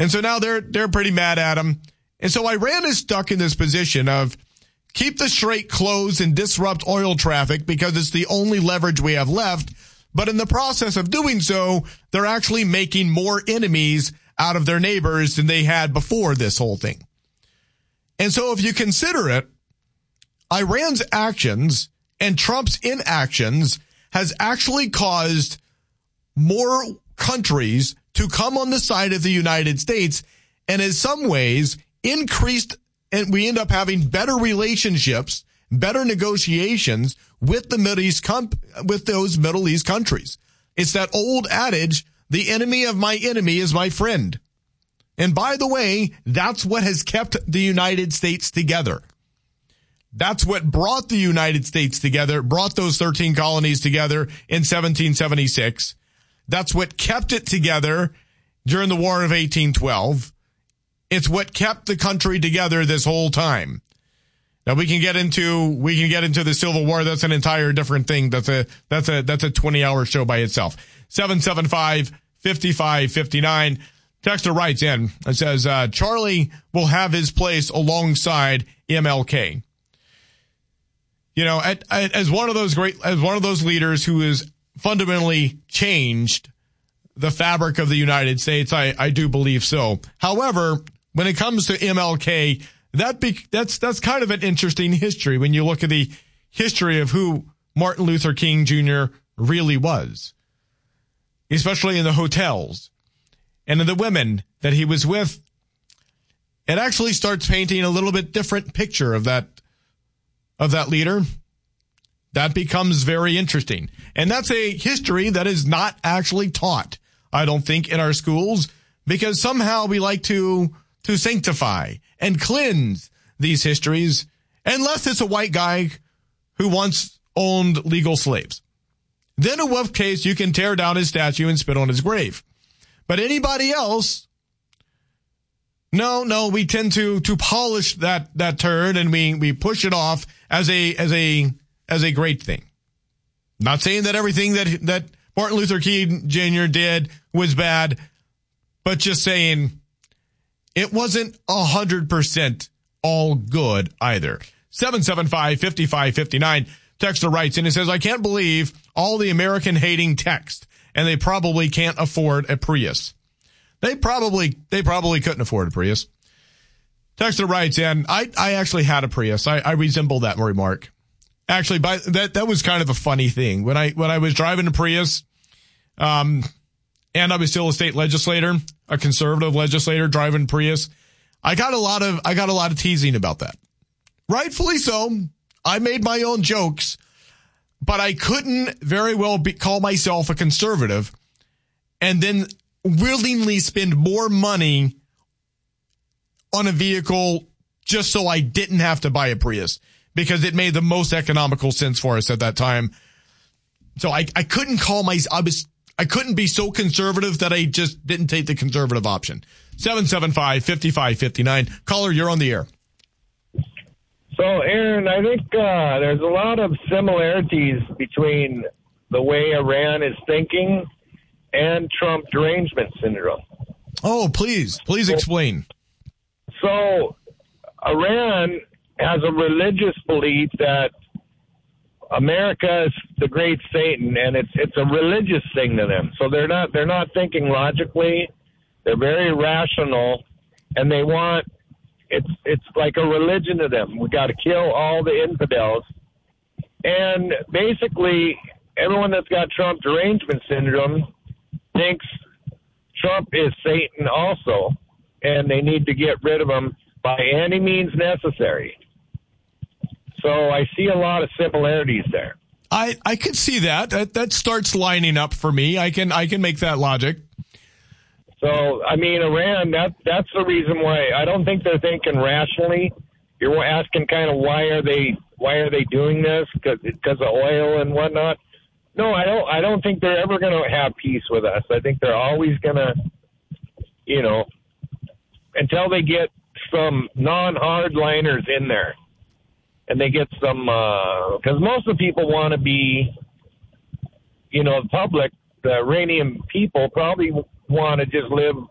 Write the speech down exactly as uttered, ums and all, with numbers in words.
And so now they're they're pretty mad at him. And so Iran is stuck in this position of keep the strait closed and disrupt oil traffic because it's the only leverage we have left. But in the process of doing so, they're actually making more enemies out of their neighbors than they had before this whole thing. And so if you consider it, Iran's actions and Trump's inactions has actually caused more countries to come on the side of the United States, and in some ways increased, and we end up having better relationships, better negotiations with the Middle East, com- with those Middle East countries. It's that old adage, the enemy of my enemy is my friend. And by the way, that's what has kept the United States together. That's what brought the United States together, brought those thirteen colonies together in seventeen seventy-six. That's what kept it together during the War of eighteen twelve. It's what kept the country together this whole time. Now we can get into we can get into the Civil War. That's an entire different thing. That's a that's a that's a twenty hour show by itself. seven seven five, five five five nine. Texter writes in and says uh, Charlie will have his place alongside M L K. You know, at, at, as one of those great as one of those leaders who has fundamentally changed the fabric of the United States, I, I do believe so. However, when it comes to M L K, that be, that's that's kind of an interesting history when you look at the history of who Martin Luther King Junior really was, especially in the hotels and in the women that he was with. It actually starts painting a little bit different picture of that of that leader. That becomes very interesting. And that's a history that is not actually taught, I don't think, in our schools, because somehow we like to to sanctify and cleanse these histories, unless it's a white guy who once owned legal slaves. Then in what case you can tear down his statue and spit on his grave. But anybody else, no, no, we tend to to polish that that turd and we we push it off as a as a as a great thing. Not saying that everything that that Martin Luther King Junior did was bad, but just saying it wasn't a hundred percent all good either. seven seven five, five five five nine. Texter writes and it says, I can't believe all the American hating text, and they probably can't afford a Prius. They probably they probably couldn't afford a Prius. Texter writes in, I, I actually had a Prius. I, I resemble that remark. Actually, by that that was kind of a funny thing. When I when I was driving a Prius, um, and I was still a state legislator, a conservative legislator driving Prius, I got a lot of I got a lot of teasing about that. Rightfully so. I made my own jokes, but I couldn't very well be, call myself a conservative and then willingly spend more money on a vehicle just so I didn't have to buy a Prius, because it made the most economical sense for us at that time. So I, I couldn't call my, I was, I couldn't be so conservative that I just didn't take the conservative option. seven seven five, five five five nine. Caller, you're on the air. So, Aaron, I think uh, there's a lot of similarities between the way Iran is thinking and Trump derangement syndrome. Oh, please, please explain. So, Iran has a religious belief that America is the great Satan, and it's it's a religious thing to them. So they're not they're not thinking logically. They're very rational, and they want it's it's like a religion to them. We got to kill all the infidels, and basically everyone that's got Trump derangement syndrome thinks Trump is Satan also, and they need to get rid of him by any means necessary. So I see a lot of similarities there. I, I could see that. that. That starts lining up for me. I can I can make that logic. So, I mean, Iran, that that's the reason why I don't think they're thinking rationally. You're asking kind of why are they why are they doing this? Because because of oil and whatnot. No, I don't. I don't think they're ever going to have peace with us. I think they're always going to, you know, until they get some non-hardliners in there, and they get some, because uh, most of the people want to be, you know, the public, the Iranian people probably want to just live